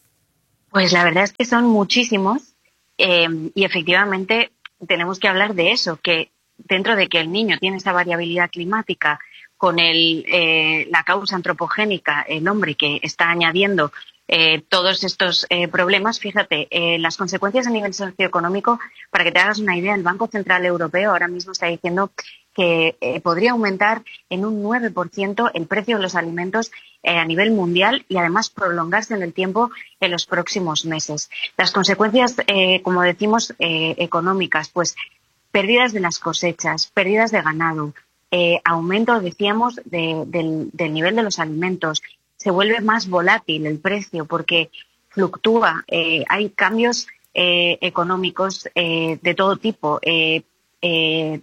Pues la verdad es que son muchísimos, eh, y efectivamente tenemos que hablar de eso, que dentro de que el niño tiene esa variabilidad climática con el, eh, la causa antropogénica, el hombre que está añadiendo eh, todos estos eh, problemas. Fíjate, eh, las consecuencias a nivel socioeconómico, para que te hagas una idea, el Banco Central Europeo ahora mismo está diciendo que eh, podría aumentar en un nueve por ciento el precio de los alimentos eh, a nivel mundial y además prolongarse en el tiempo en los próximos meses. Las consecuencias, eh, como decimos, eh, económicas, pues pérdidas de las cosechas, pérdidas de ganado, eh, aumento, decíamos, de, del, del nivel de los alimentos. Se vuelve más volátil el precio porque fluctúa, eh, hay cambios eh, económicos eh, de todo tipo, eh, eh,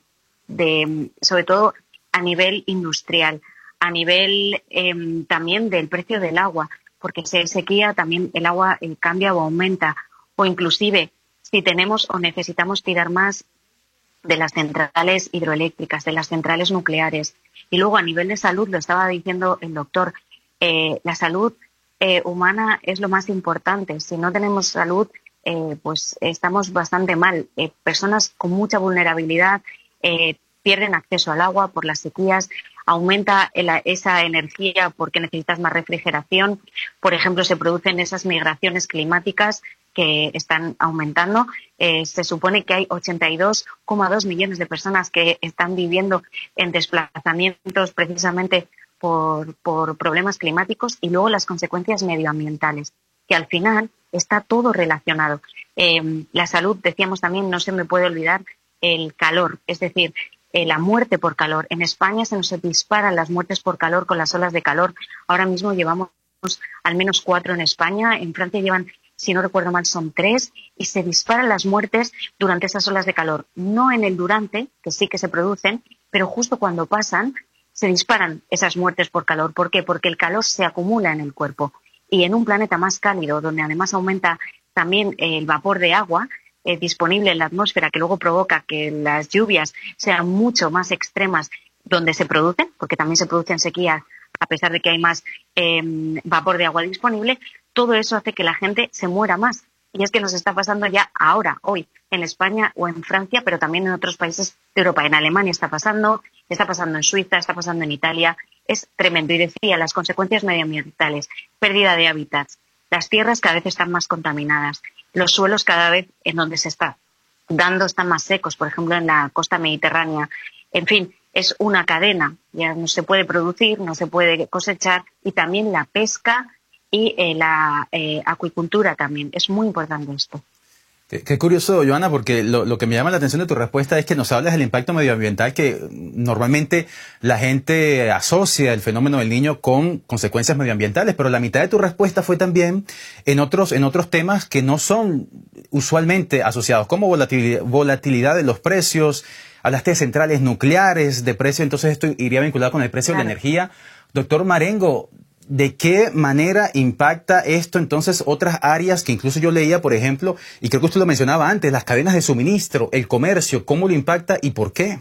de, sobre todo a nivel industrial, a nivel eh, también del precio del agua, porque si hay sequía también el agua eh, cambia o aumenta, o inclusive si tenemos o necesitamos tirar más de las centrales hidroeléctricas, de las centrales nucleares. Y luego a nivel de salud, lo estaba diciendo el doctor, eh, la salud eh, humana es lo más importante. Si no tenemos salud, eh, pues estamos bastante mal. Eh, personas con mucha vulnerabilidad eh, pierden acceso al agua por las sequías, aumenta el, esa energía porque necesitas más refrigeración. Por ejemplo, se producen esas migraciones climáticas que están aumentando. Eh, se supone que hay ochenta y dos coma dos millones de personas que están viviendo en desplazamientos precisamente por, por problemas climáticos, y luego las consecuencias medioambientales, que al final está todo relacionado. Eh, la salud, decíamos también, no se me puede olvidar el calor, es decir, eh, la muerte por calor. En España se nos disparan las muertes por calor con las olas de calor. Ahora mismo llevamos al menos cuatro en España. En Francia llevan, si no recuerdo mal, son tres, y se disparan las muertes durante esas olas de calor. No en el durante, que sí que se producen, pero justo cuando pasan se disparan esas muertes por calor. ¿Por qué? Porque el calor se acumula en el cuerpo. Y en un planeta más cálido, donde además aumenta también el vapor de agua eh, disponible en la atmósfera, que luego provoca que las lluvias sean mucho más extremas donde se producen, porque también se producen sequías a pesar de que hay más eh, vapor de agua disponible, todo eso hace que la gente se muera más. Y es que nos está pasando ya ahora, hoy, en España o en Francia, pero también en otros países de Europa. En Alemania está pasando, está pasando en Suiza, está pasando en Italia. Es tremendo. Y decía, las consecuencias medioambientales, pérdida de hábitats, las tierras cada vez están más contaminadas, los suelos cada vez en donde se está dando están más secos, por ejemplo, en la costa mediterránea. En fin, es una cadena. Ya no se puede producir, no se puede cosechar, y también la pesca y eh, la eh, acuicultura también. Es muy importante esto. Qué, qué curioso, Joana, porque lo, lo que me llama la atención de tu respuesta es que nos hablas del impacto medioambiental, que normalmente la gente asocia el fenómeno del Niño con consecuencias medioambientales, pero la mitad de tu respuesta fue también en otros, en otros temas que no son usualmente asociados, como volatilidad, volatilidad de los precios. Hablaste de centrales nucleares, de precio, entonces esto iría vinculado con el precio claro. de la energía. Doctor Marengo, ¿de qué manera impacta esto entonces otras áreas que incluso yo leía, por ejemplo, y creo que usted lo mencionaba antes, las cadenas de suministro, el comercio, cómo lo impacta y por qué?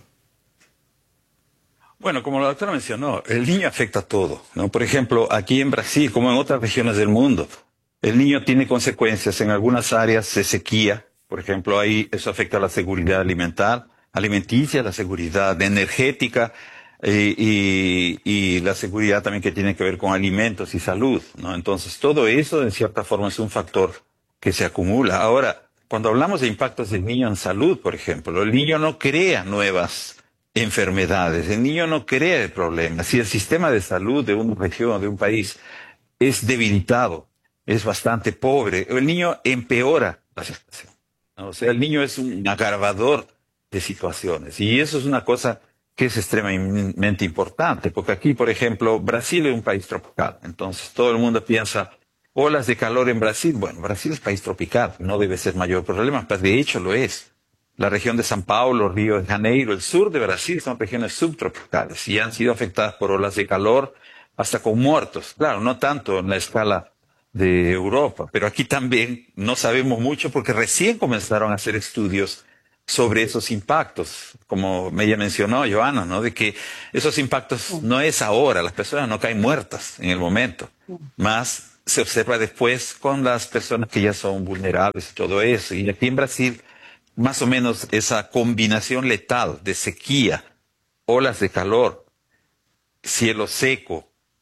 Bueno, como la doctora mencionó, el niño afecta a todo, ¿no? Por ejemplo, aquí en Brasil, como en otras regiones del mundo, el niño tiene consecuencias en algunas áreas de sequía. Por ejemplo, ahí eso afecta a la seguridad alimentar, alimenticia, la seguridad energética, Y, y, y la seguridad también que tiene que ver con alimentos y salud, ¿no? Entonces, todo eso, en cierta forma, es un factor que se acumula. Ahora, cuando hablamos de impactos del niño en salud, por ejemplo, el niño no crea nuevas enfermedades, el niño no crea problemas. Si el sistema de salud de una región o de un país es debilitado, es bastante pobre, el niño empeora la situación, ¿no? O sea, el niño es un agravador de situaciones, y eso es una cosa que es extremadamente importante, porque aquí, por ejemplo, Brasil es un país tropical, entonces todo el mundo piensa, olas de calor en Brasil. Bueno, Brasil es país tropical, no debe ser mayor problema, pero de hecho lo es. La región de São Paulo, Río de Janeiro, el sur de Brasil son regiones subtropicales y han sido afectadas por olas de calor hasta con muertos. Claro, no tanto en la escala de Europa, pero aquí también no sabemos mucho porque recién comenzaron a hacer estudios sobre esos impactos, como ella mencionó, Joana, ¿no? De que esos impactos no es ahora, las personas no caen muertas en el momento, más se observa después con las personas que ya son vulnerables y todo eso. Y aquí en Brasil, más o menos esa combinación letal de sequía, olas de calor, cielo seco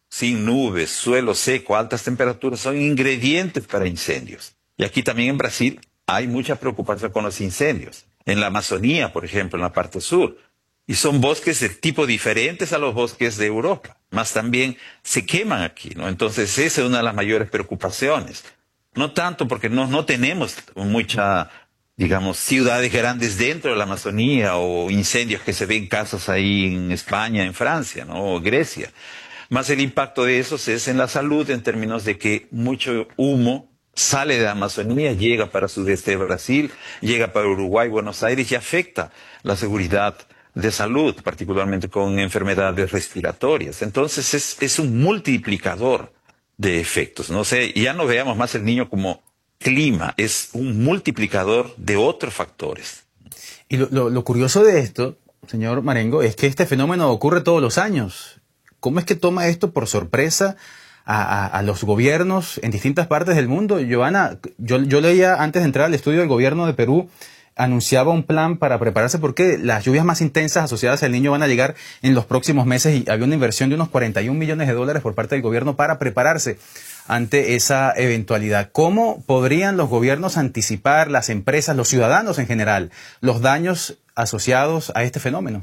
sin nubes, suelo seco, altas temperaturas, son ingredientes para incendios. Y aquí también en Brasil hay mucha preocupación con los incendios. En la Amazonía, por ejemplo, en la parte sur. Y son bosques de tipo diferentes a los bosques de Europa. Más también se queman aquí, ¿no? Entonces esa es una de las mayores preocupaciones. No tanto porque no, no tenemos mucha, digamos, ciudades grandes dentro de la Amazonía o incendios que se ven casos ahí en España, en Francia, ¿no? O Grecia. Más el impacto de esos es en la salud en términos de que mucho humo sale de la Amazonía, llega para el sudeste de Brasil, llega para Uruguay, Buenos Aires y afecta la seguridad de salud, particularmente con enfermedades respiratorias. Entonces es, es un multiplicador de efectos. No sé, ya no veamos más el niño como clima, es un multiplicador de otros factores. Y lo, lo, lo curioso de esto, señor Marengo, es que este fenómeno ocurre todos los años. ¿Cómo es que toma esto por sorpresa a, a, a los gobiernos en distintas partes del mundo? Johanna, yo, yo leía antes de entrar al estudio del gobierno de Perú, anunciaba un plan para prepararse porque las lluvias más intensas asociadas al Niño van a llegar en los próximos meses y había una inversión de unos cuarenta y un millones de dólares por parte del gobierno para prepararse ante esa eventualidad. ¿Cómo podrían los gobiernos anticipar, las empresas, los ciudadanos en general, los daños asociados a este fenómeno?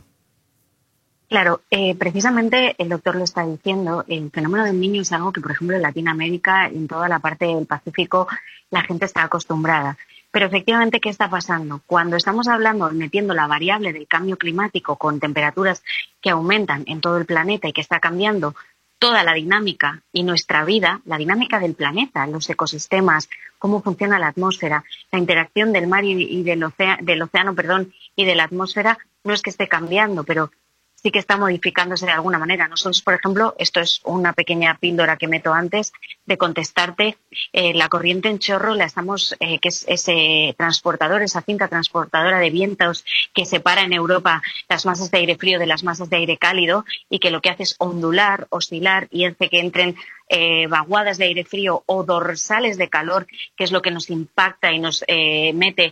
Claro, eh, precisamente el doctor lo está diciendo, el fenómeno del Niño es algo que, por ejemplo, en Latinoamérica y en toda la parte del Pacífico la gente está acostumbrada. Pero efectivamente, ¿qué está pasando? Cuando estamos hablando, metiendo la variable del cambio climático con temperaturas que aumentan en todo el planeta y que está cambiando toda la dinámica y nuestra vida, la dinámica del planeta, los ecosistemas, cómo funciona la atmósfera, la interacción del mar y, y del, océano, del océano, perdón, y de la atmósfera, no es que esté cambiando, pero sí que está modificándose de alguna manera. Nosotros, por ejemplo, esto es una pequeña píldora que meto antes de contestarte, eh, la corriente en chorro la estamos, eh, que es ese transportador, esa cinta transportadora de vientos que separa en Europa las masas de aire frío de las masas de aire cálido y que lo que hace es ondular, oscilar y hace que entren eh, vaguadas de aire frío o dorsales de calor, que es lo que nos impacta y nos eh, mete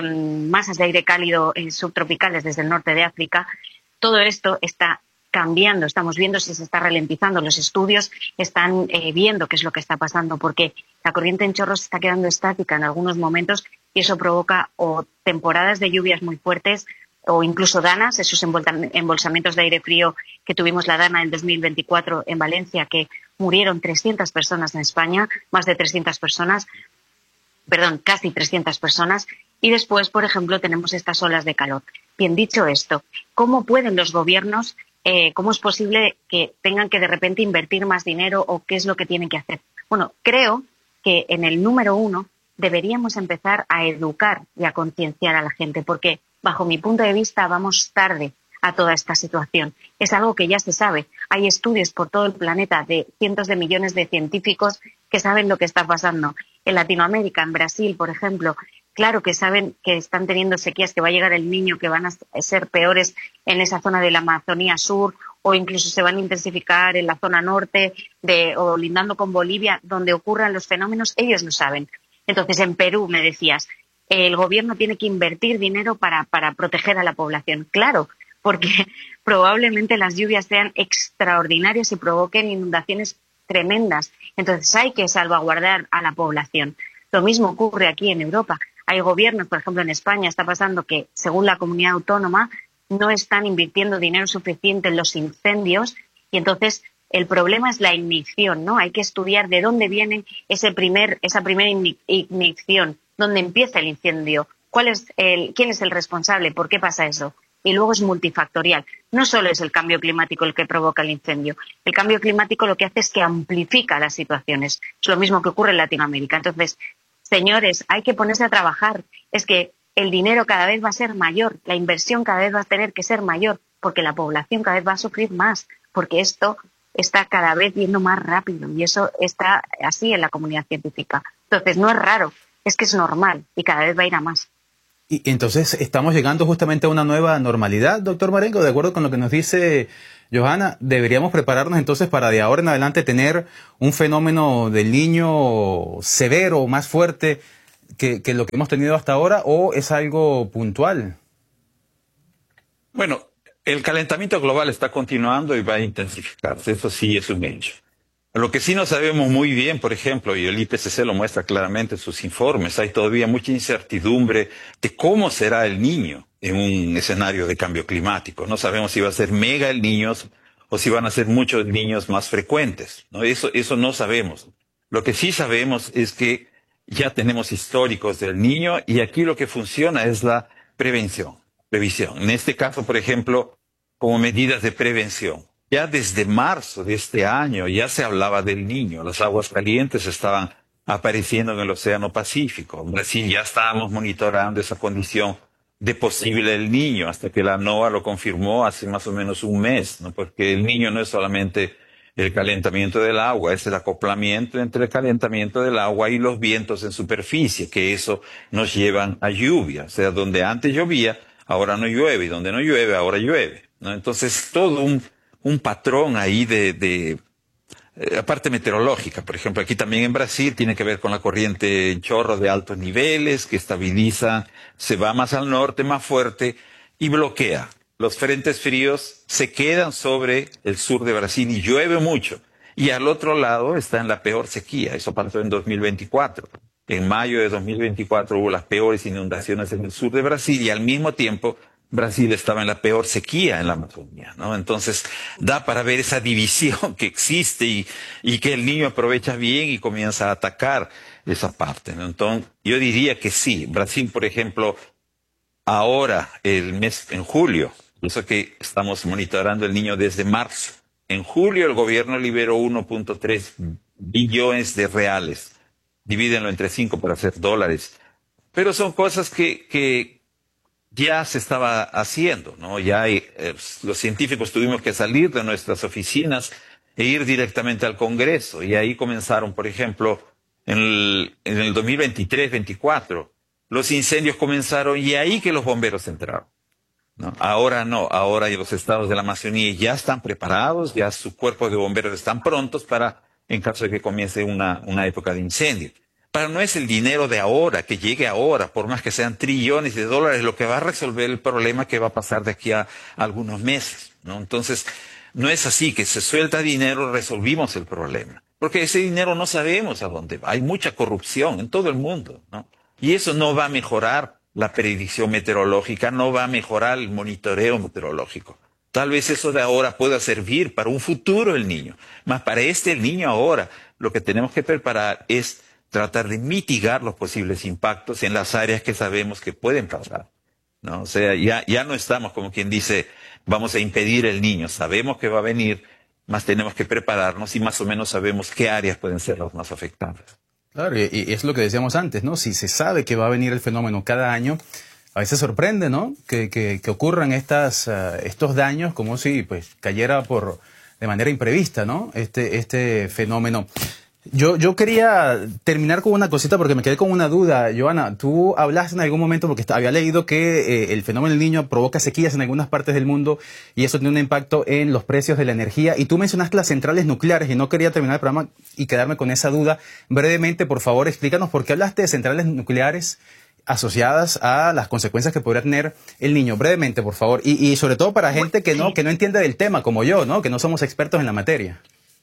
en masas de aire cálido eh, subtropicales desde el norte de África. Todo esto está cambiando, estamos viendo si se está ralentizando. Los estudios están eh, viendo qué es lo que está pasando, porque la corriente en chorro se está quedando estática en algunos momentos y eso provoca o temporadas de lluvias muy fuertes o incluso danas, esos embolsamientos de aire frío que tuvimos la dana en dos mil veinticuatro en Valencia, que murieron trescientas personas en España, más de trescientas personas, perdón, casi trescientas personas. Y después, por ejemplo, tenemos estas olas de calor. Bien, dicho esto, ¿cómo pueden los gobiernos, eh, cómo es posible que tengan que de repente invertir más dinero o qué es lo que tienen que hacer? Bueno, creo que en el número uno deberíamos empezar a educar y a concienciar a la gente, porque bajo mi punto de vista vamos tarde a toda esta situación. Es algo que ya se sabe. Hay estudios por todo el planeta de cientos de millones de científicos que saben lo que está pasando. En Latinoamérica, en Brasil, por ejemplo, claro que saben que están teniendo sequías, que va a llegar el Niño, que van a ser peores en esa zona de la Amazonía Sur o incluso se van a intensificar en la zona norte de, o lindando con Bolivia, donde ocurran los fenómenos, ellos lo saben. Entonces, en Perú, me decías, el gobierno tiene que invertir dinero para, para proteger a la población. Claro, porque probablemente las lluvias sean extraordinarias y provoquen inundaciones tremendas. Entonces, hay que salvaguardar a la población. Lo mismo ocurre aquí en Europa. Hay gobiernos, por ejemplo, en España está pasando que, según la comunidad autónoma, no están invirtiendo dinero suficiente en los incendios y entonces el problema es la ignición, ¿no? Hay que estudiar de dónde viene ese primer, esa primera ignición, dónde empieza el incendio, cuál es el, quién es el responsable, por qué pasa eso. Y luego es multifactorial. No solo es el cambio climático el que provoca el incendio. El cambio climático lo que hace es que amplifica las situaciones. Es lo mismo que ocurre en Latinoamérica. Entonces, señores, hay que ponerse a trabajar. Es que el dinero cada vez va a ser mayor, la inversión cada vez va a tener que ser mayor, porque la población cada vez va a sufrir más, porque esto está cada vez yendo más rápido y eso está así en la comunidad científica. Entonces, no es raro, es que es normal y cada vez va a ir a más. Y entonces estamos llegando justamente a una nueva normalidad, doctor Marengo, de acuerdo con lo que nos dice Johanna, deberíamos prepararnos entonces para de ahora en adelante tener un fenómeno del Niño severo, más fuerte que, que lo que hemos tenido hasta ahora, o es algo puntual. Bueno, el calentamiento global está continuando y va a intensificarse, eso sí es un hecho. Lo que sí no sabemos muy bien, por ejemplo, y el I P C C lo muestra claramente en sus informes, hay todavía mucha incertidumbre de cómo será el niño en un escenario de cambio climático. No sabemos si va a ser mega el niño o si van a ser muchos niños más frecuentes, ¿no? Eso, eso no sabemos. Lo que sí sabemos es que ya tenemos históricos del niño y aquí lo que funciona es la prevención, previsión. En este caso, por ejemplo, como medidas de prevención. Ya desde marzo de este año ya se hablaba del niño. Las aguas calientes estaban apareciendo en el Océano Pacífico. En Brasil ya estábamos monitorando esa condición de posible el niño, hasta que la NOAA lo confirmó hace más o menos un mes, ¿no? Porque el niño no es solamente el calentamiento del agua, es el acoplamiento entre el calentamiento del agua y los vientos en superficie, que eso nos llevan a lluvia. O sea, donde antes llovía, ahora no llueve, y donde no llueve, ahora llueve, ¿no? Entonces, todo un un patrón ahí de, de eh, parte meteorológica. Por ejemplo, aquí también en Brasil tiene que ver con la corriente en chorro de altos niveles que estabiliza, se va más al norte, más fuerte y bloquea. Los frentes fríos se quedan sobre el sur de Brasil y llueve mucho. Y al otro lado está en la peor sequía. Eso pasó en dos mil veinticuatro. En mayo de dos mil veinticuatro hubo las peores inundaciones en el sur de Brasil y al mismo tiempo Brasil estaba en la peor sequía en la Amazonía, ¿no? Entonces, da para ver esa división que existe y, y que el niño aprovecha bien y comienza a atacar esa parte, ¿no? Entonces, yo diría que sí. Brasil, por ejemplo, ahora, el mes, en julio, eso que estamos monitorando el niño desde marzo. En julio el gobierno liberó uno punto tres billones de reales. Divídenlo entre cinco para hacer dólares. Pero son cosas que, que ya se estaba haciendo, ¿no? Ya hay, eh, los científicos tuvimos que salir de nuestras oficinas e ir directamente al Congreso. Y ahí comenzaron, por ejemplo, en el, en el dos mil veintitrés veinticuatro, los incendios comenzaron y ahí que los bomberos entraron, ¿no? Ahora no, ahora los estados de la Amazonía ya están preparados, ya sus cuerpos de bomberos están prontos para, en caso de que comience una, una época de incendio. Pero no es el dinero de ahora, que llegue ahora, por más que sean trillones de dólares, lo que va a resolver el problema que va a pasar de aquí a algunos meses, ¿no? Entonces, no es así, que se suelta dinero, resolvimos el problema. Porque ese dinero no sabemos a dónde va. Hay mucha corrupción en todo el mundo, ¿no? Y eso no va a mejorar la predicción meteorológica, no va a mejorar el monitoreo meteorológico. Tal vez eso de ahora pueda servir para un futuro el niño. Mas para este el niño ahora, lo que tenemos que preparar es tratar de mitigar los posibles impactos en las áreas que sabemos que pueden pasar, ¿no? O sea, ya, ya no estamos como quien dice, vamos a impedir el niño. Sabemos que va a venir, más tenemos que prepararnos y más o menos sabemos qué áreas pueden ser las más afectadas. Claro, y, y es lo que decíamos antes, ¿no? Si se sabe que va a venir el fenómeno cada año, a veces sorprende, ¿no? Que, que, que ocurran estas, uh, estos daños como si pues cayera por de manera imprevista, ¿no? Este, este fenómeno. Yo, yo quería terminar con una cosita porque me quedé con una duda. Joana, tú hablaste en algún momento, porque había leído que eh, el fenómeno del Niño provoca sequías en algunas partes del mundo y eso tiene un impacto en los precios de la energía. Y tú mencionaste las centrales nucleares y no quería terminar el programa y quedarme con esa duda. Brevemente, por favor, explícanos por qué hablaste de centrales nucleares asociadas a las consecuencias que podría tener el niño. Brevemente, por favor. Y, y sobre todo para gente que no, que no entiende del tema, como yo, ¿no? Que no somos expertos en la materia.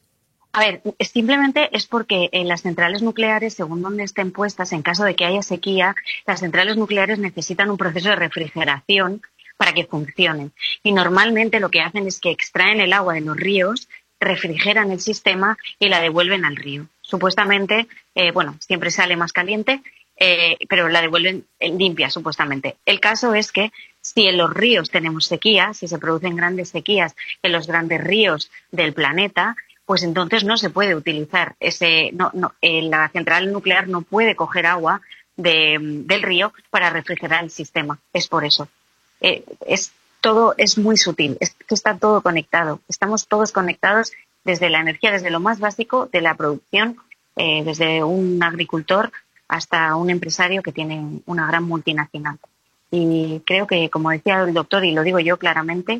A ver, simplemente es porque en las centrales nucleares, según donde estén puestas, en caso de que haya sequía, las centrales nucleares necesitan un proceso de refrigeración para que funcionen. Y normalmente lo que hacen es que extraen el agua de los ríos, refrigeran el sistema y la devuelven al río. Supuestamente, eh, bueno, siempre sale más caliente, eh, pero la devuelven limpia, supuestamente. El caso es que si en los ríos tenemos sequía, si se producen grandes sequías en los grandes ríos del planeta, pues entonces no se puede utilizar ese, no, no, eh, la central nuclear no puede coger agua de, del río para refrigerar el sistema. Es por eso. Eh, es todo es muy sutil, es que está todo conectado. Estamos todos conectados desde la energía, desde lo más básico de la producción, eh, desde un agricultor hasta un empresario que tiene una gran multinacional. Y creo que, como decía el doctor, y lo digo yo claramente,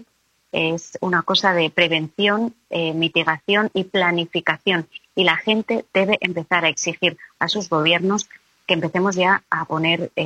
es una cosa de prevención, eh, mitigación y planificación. Y la gente debe empezar a exigir a sus gobiernos que empecemos ya a poner... Eh,